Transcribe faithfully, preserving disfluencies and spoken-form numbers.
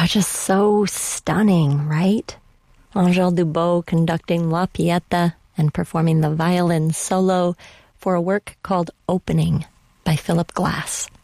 just so stunning, right? Angèle Dubot conducting La Pieta and performing the violin solo for a work called Opening by Philip Glass.